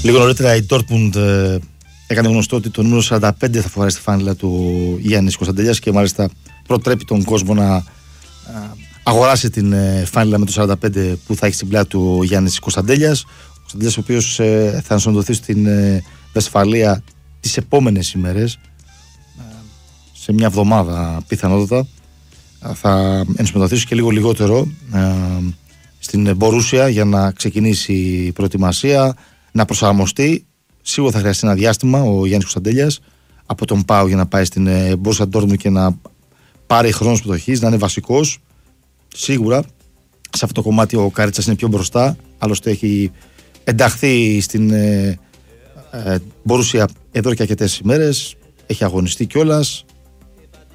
Λίγο νωρίτερα η Dortmund έκανε γνωστό ότι το νούμερο 45 θα φοράει στη φάνηλα του Γιάννης Κωνσταντέλιας και μάλιστα προτρέπει τον κόσμο να αγοράσει την φάνηλα με το 45 που θα έχει στην πλάτη του ο Γιάννης Κωνσταντέλιας. Ο Κωνσταντέλιας ο οποίος θα ενσωματωθεί στην Βεσφαλία τις επόμενες ημέρες, σε μια εβδομάδα πιθανότατα. Θα ενσωματωθεί και λίγο λιγότερο στην Μπορούσια για να ξεκινήσει η προετοιμασία, να προσαρμοστεί. Σίγουρα θα χρειαστεί ένα διάστημα ο Γιάννης Κωνσταντέλιας από τον ΠΑΟ για να πάει στην Μπόρουσα Ντόρτμουντ και να πάρει χρόνο συμμετοχής, να είναι βασικός. Σίγουρα σε αυτό το κομμάτι ο Κάριτσας είναι πιο μπροστά. Άλλωστε έχει ενταχθεί στην Μπορούσια εδώ και αρκετές ημέρες. Έχει αγωνιστεί κιόλας.